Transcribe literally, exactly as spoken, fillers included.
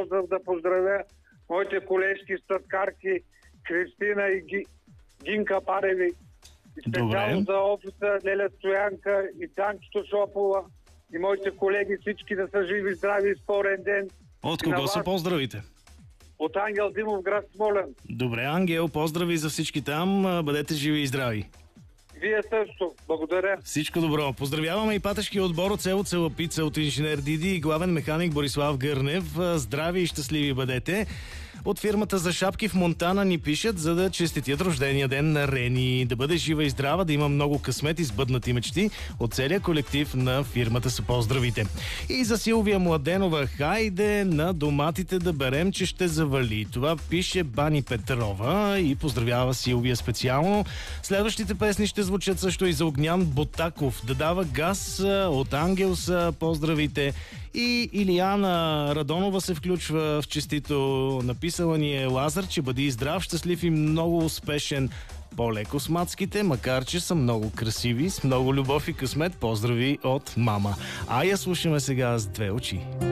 поздрав да поздравя моите колежки стъткарки Кристина и Ги... Гинка Пареви. И специално Добре. за офиса Леля Стоянка и Танчето Шопова и моите колеги, всички да са живи, здрави и спорен ден. От И на кого са вас, поздравите? От Ангел Димов, град Смолян. Добре, Ангел, поздрави за всички там. а, Бъдете живи и здрави. Вие също. Благодаря. Всичко добро. Поздравяваме и патешкия отбор от село Целапица от инженер Диди и главен механик Борислав Гърнев. Здрави и щастливи бъдете. От фирмата за шапки в Монтана ни пишат, за да честитят рождения ден на Рени. Да бъде жива и здрава, да има много късмет и сбъднати мечти. От целия колектив на фирмата са поздравите. И за Силвия Младенова, хайде на доматите да берем, че ще завали. Това пише Бани Петрова и поздравява Силвия специално. Следващите песни ще звучат също и за Огнян Ботаков. Да дава газ от Ангел са поздравите. И Илияна Радонова се включва в честито. Написала ни е Лазар, че бъди здрав, щастлив и много успешен. По-леко с мацките, макар че са много красиви, с много любов и късмет. Поздрави от мама. А я слушаме сега с две очи.